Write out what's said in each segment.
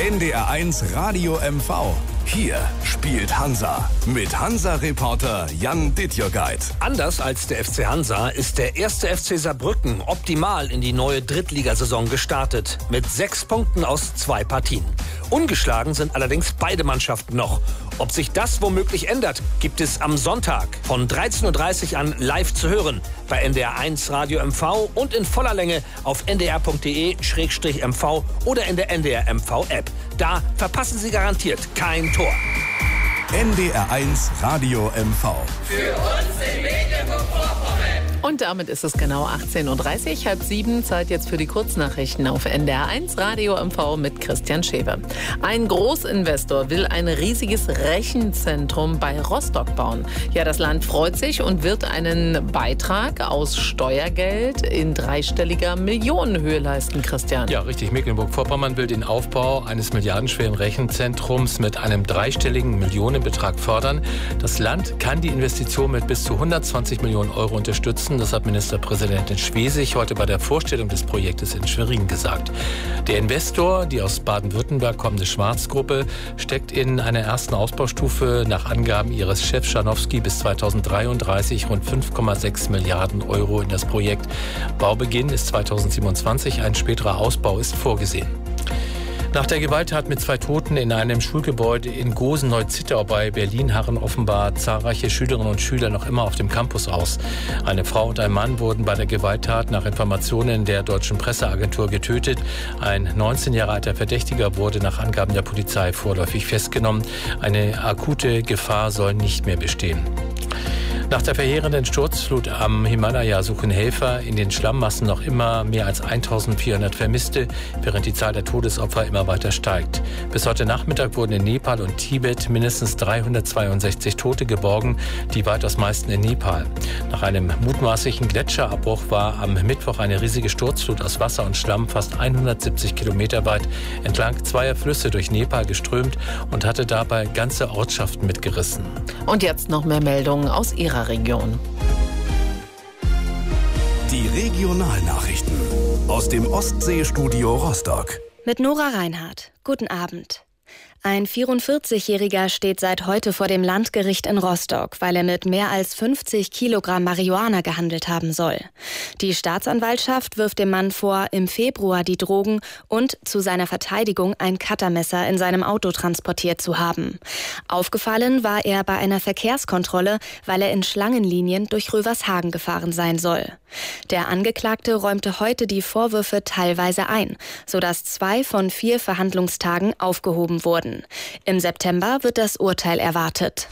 NDR1 Radio MV. Hier spielt Hansa mit Hansa-Reporter Jan Dittjogeit. Anders als der FC Hansa ist der erste FC Saarbrücken optimal in die neue Drittligasaison gestartet. Mit 6 Punkten aus 2 Partien. Ungeschlagen sind allerdings beide Mannschaften noch. Ob sich das womöglich ändert, gibt es am Sonntag von 13.30 Uhr an live zu hören bei NDR1 Radio MV und in voller Länge auf ndr.de/mv oder in der NDR MV App. Da verpassen Sie garantiert kein Tor. NDR1 Radio MV. Für uns in Mecklenburg-Vorpommern. Und damit ist es genau 18.30 Uhr, 6:30. Zeit jetzt für die Kurznachrichten auf NDR1 Radio MV mit Christian Schewe. Ein Großinvestor will ein riesiges Rechenzentrum bei Rostock bauen. Ja, das Land freut sich und wird einen Beitrag aus Steuergeld in dreistelliger Millionenhöhe leisten, Christian. Ja, richtig. Mecklenburg-Vorpommern will den Aufbau eines milliardenschweren Rechenzentrums mit einem dreistelligen Millionenbetrag fördern. Das Land kann die Investition mit bis zu 120 Millionen Euro unterstützen. Das hat Ministerpräsidentin Schwesig heute bei der Vorstellung des Projektes in Schwerin gesagt. Der Investor, die aus Baden-Württemberg kommende Schwarz-Gruppe, steckt in einer ersten Ausbaustufe nach Angaben ihres Chefs Scharnowski bis 2033 rund 5,6 Milliarden Euro in das Projekt. Baubeginn ist 2027, ein späterer Ausbau ist vorgesehen. Nach der Gewalttat mit 2 Toten in einem Schulgebäude in Gosen-Neu-Zittau bei Berlin harren offenbar zahlreiche Schülerinnen und Schüler noch immer auf dem Campus aus. Eine Frau und ein Mann wurden bei der Gewalttat nach Informationen der deutschen Presseagentur getötet. Ein 19 Jahre alter Verdächtiger wurde nach Angaben der Polizei vorläufig festgenommen. Eine akute Gefahr soll nicht mehr bestehen. Nach der verheerenden Sturzflut am Himalaya suchen Helfer in den Schlammmassen noch immer mehr als 1400 Vermisste, während die Zahl der Todesopfer immer weiter steigt. Bis heute Nachmittag wurden in Nepal und Tibet mindestens 362 Tote geborgen, die weitaus meisten in Nepal. Nach einem mutmaßlichen Gletscherabbruch war am Mittwoch eine riesige Sturzflut aus Wasser und Schlamm fast 170 Kilometer weit entlang zweier Flüsse durch Nepal geströmt und hatte dabei ganze Ortschaften mitgerissen. Und jetzt noch mehr Meldungen aus Ihrer Region. Die Regionalnachrichten aus dem Ostseestudio Rostock. Mit Nora Reinhardt. Guten Abend. Ein 44-Jähriger steht seit heute vor dem Landgericht in Rostock, weil er mit mehr als 50 Kilogramm Marihuana gehandelt haben soll. Die Staatsanwaltschaft wirft dem Mann vor, im Februar die Drogen und zu seiner Verteidigung ein Cuttermesser in seinem Auto transportiert zu haben. Aufgefallen war er bei einer Verkehrskontrolle, weil er in Schlangenlinien durch Rövershagen gefahren sein soll. Der Angeklagte räumte heute die Vorwürfe teilweise ein, sodass 2 von 4 Verhandlungstagen aufgehoben wurden. Im September wird das Urteil erwartet.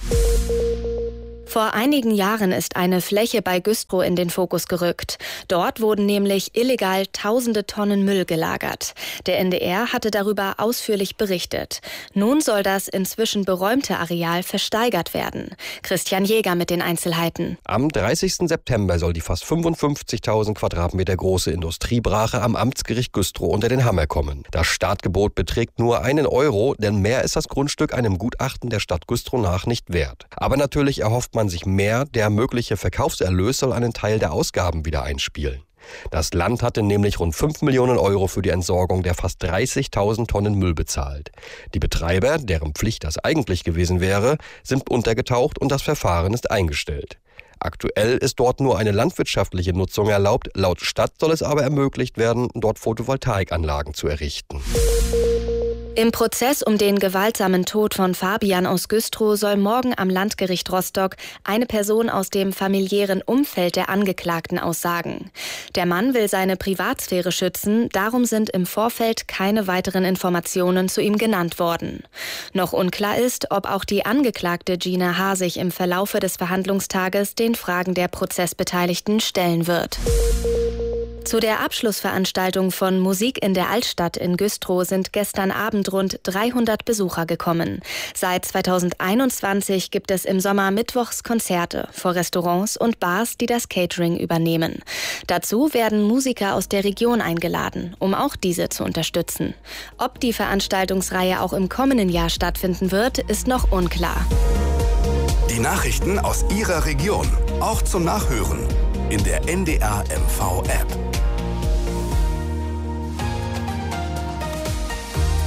Vor einigen Jahren ist eine Fläche bei Güstrow in den Fokus gerückt. Dort wurden nämlich illegal tausende Tonnen Müll gelagert. Der NDR hatte darüber ausführlich berichtet. Nun soll das inzwischen beräumte Areal versteigert werden. Christian Jäger mit den Einzelheiten. Am 30. September soll die fast 55.000 Quadratmeter große Industriebrache am Amtsgericht Güstrow unter den Hammer kommen. Das Startgebot beträgt nur 1 Euro, denn mehr ist das Grundstück einem Gutachten der Stadt Güstrow nach nicht wert. Aber natürlich erhofft man sich mehr, der mögliche Verkaufserlös soll einen Teil der Ausgaben wieder einspielen. Das Land hatte nämlich rund 5 Millionen Euro für die Entsorgung der fast 30.000 Tonnen Müll bezahlt. Die Betreiber, deren Pflicht das eigentlich gewesen wäre, sind untergetaucht und das Verfahren ist eingestellt. Aktuell ist dort nur eine landwirtschaftliche Nutzung erlaubt. Laut Stadt soll es aber ermöglicht werden, dort Photovoltaikanlagen zu errichten. Im Prozess um den gewaltsamen Tod von Fabian aus Güstrow soll morgen am Landgericht Rostock eine Person aus dem familiären Umfeld der Angeklagten aussagen. Der Mann will seine Privatsphäre schützen, darum sind im Vorfeld keine weiteren Informationen zu ihm genannt worden. Noch unklar ist, ob auch die Angeklagte Gina H. sich im Verlaufe des Verhandlungstages den Fragen der Prozessbeteiligten stellen wird. Zu der Abschlussveranstaltung von Musik in der Altstadt in Güstrow sind gestern Abend rund 300 Besucher gekommen. Seit 2021 gibt es im Sommer mittwochs Konzerte vor Restaurants und Bars, die das Catering übernehmen. Dazu werden Musiker aus der Region eingeladen, um auch diese zu unterstützen. Ob die Veranstaltungsreihe auch im kommenden Jahr stattfinden wird, ist noch unklar. Die Nachrichten aus Ihrer Region, auch zum Nachhören in der NDR MV App.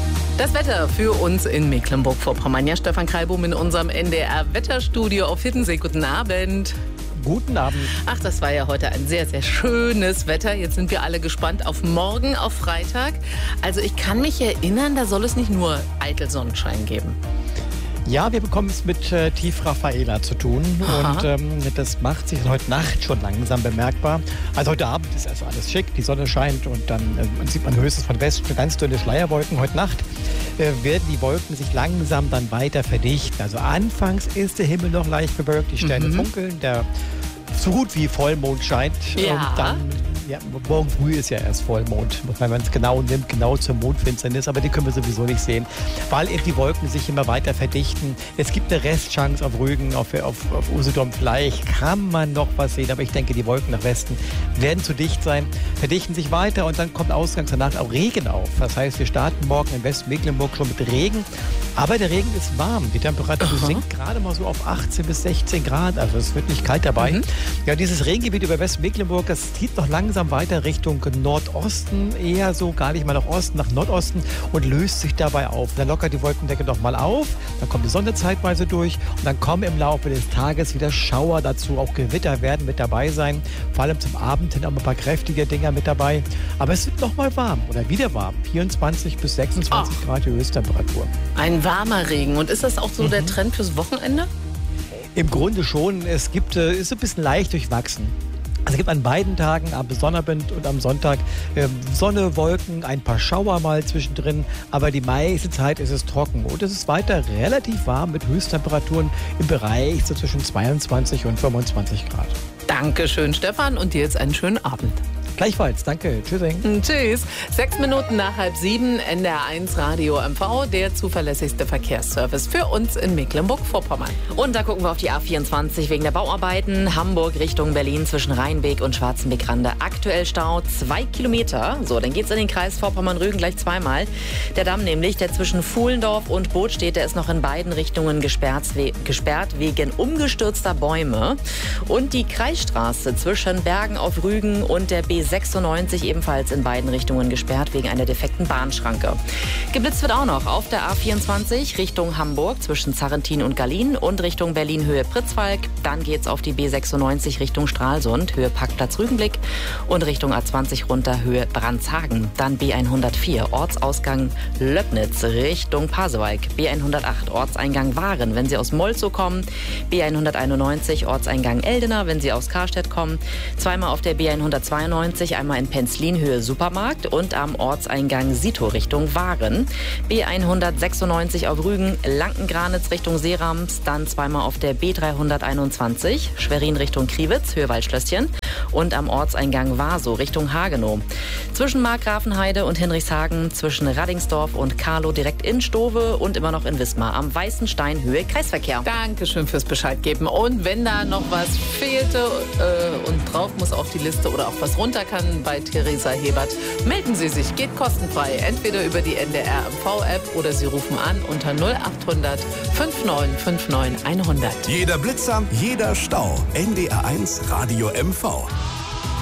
Das Wetter für uns in Mecklenburg-Vorpommern. Ja, Stefan Kreilbohm in unserem NDR-Wetterstudio auf Hiddensee. Guten Abend. Guten Abend. Ach, das war ja heute ein sehr, sehr schönes Wetter. Jetzt sind wir alle gespannt auf morgen, auf Freitag. Also ich kann mich erinnern, da soll es nicht nur eitel Sonnenschein geben. Ja, wir bekommen es mit Tief Raffaela zu tun. Und das macht sich heute Nacht schon langsam bemerkbar. Also heute Abend ist also alles schick, die Sonne scheint und dann sieht man höchstens von Westen ganz dünne Schleierwolken. Heute Nacht werden die Wolken sich langsam dann weiter verdichten. Also anfangs ist der Himmel noch leicht bewölkt, die Sterne funkeln, der so gut wie Vollmond scheint. Ja. Und dann, morgen früh ist ja erst Vollmond, wenn man es genau nimmt, genau zur Mondfinsternis, aber die können wir sowieso nicht sehen, weil eben die Wolken sich immer weiter verdichten. Es gibt eine Restchance auf Rügen, auf Usedom vielleicht kann man noch was sehen, aber ich denke, die Wolken nach Westen werden zu dicht sein, verdichten sich weiter und dann kommt ausgangs der Nacht auch Regen auf. Das heißt, wir starten morgen in Westmecklenburg schon mit Regen, aber der Regen ist warm. Die Temperatur sinkt gerade mal so auf 18 bis 16 Grad, also es wird nicht kalt dabei. Ja, dieses Regengebiet über Westmecklenburg, das zieht noch langsam weiter Richtung Nordosten, eher so gar nicht mal nach Osten, nach Nordosten und löst sich dabei auf. Dann lockert die Wolkendecke noch mal auf, dann kommt die Sonne zeitweise durch und dann kommen im Laufe des Tages wieder Schauer dazu. Auch Gewitter werden mit dabei sein, vor allem zum Abend hin auch ein paar kräftige Dinger mit dabei. Aber es wird noch mal warm oder wieder warm, 24 bis 26 Grad die Höchsttemperatur. Ein warmer Regen. Und ist das auch so der Trend fürs Wochenende? Im Grunde schon. Es ist ein bisschen leicht durchwachsen. Also es gibt an beiden Tagen, am Sonnabend und am Sonntag, Sonne, Wolken, ein paar Schauer mal zwischendrin. Aber die meiste Zeit ist es trocken. Und es ist weiter relativ warm mit Höchsttemperaturen im Bereich so zwischen 22 und 25 Grad. Dankeschön, Stefan. Und dir jetzt einen schönen Abend. Gleichfalls, danke. Tschüssing. Tschüss. 6 Minuten nach 6:30, NDR1 Radio MV, der zuverlässigste Verkehrsservice für uns in Mecklenburg-Vorpommern. Und da gucken wir auf die A24 wegen der Bauarbeiten. Hamburg Richtung Berlin zwischen Rheinbeek und Schwarzenbeck-Rande. Aktuell Stau 2 Kilometer. So, dann geht's in den Kreis Vorpommern-Rügen gleich zweimal. Der Damm nämlich, der zwischen Fuhlendorf und Bootstedt, der ist noch in beiden Richtungen gesperrt wegen umgestürzter Bäume. Und die Kreisstraße zwischen Bergen auf Rügen und der B96 ebenfalls in beiden Richtungen gesperrt wegen einer defekten Bahnschranke. Geblitzt wird auch noch auf der A24 Richtung Hamburg zwischen Zarrentin und Gallien und Richtung Berlin Höhe Pritzwalk. Dann geht's auf die B96 Richtung Stralsund, Höhe Parkplatz Rügenblick und Richtung A20 runter Höhe Brandshagen. Dann B104 Ortsausgang Löbnitz Richtung Pasewalk. B108 Ortseingang Waren, wenn Sie aus Molzow kommen. B191 Ortseingang Eldena, wenn Sie aus Karstedt kommen. Zweimal auf der B192 einmal in Penzlin Höhe Supermarkt und am Ortseingang Sito Richtung Waren. B196 auf Rügen, Lankengranitz Richtung Seerams, dann zweimal auf der B321 Schwerin Richtung Kriwitz, Höhe Waldschlösschen und am Ortseingang Warsow Richtung Hagenow. Zwischen Markgrafenheide und Hinrichshagen, zwischen Raddingsdorf und Karlow direkt in Stove und immer noch in Wismar am Weißen Stein Höhe Kreisverkehr. Dankeschön fürs Bescheid geben. Und wenn da noch was fehlte und drauf muss auf die Liste oder auch was runter kann bei Theresa Hebert, melden Sie sich, geht kostenfrei, entweder über die NDR MV-App oder Sie rufen an unter 0800 5959 100. Jeder Blitzer, jeder Stau. NDR1 Radio MV.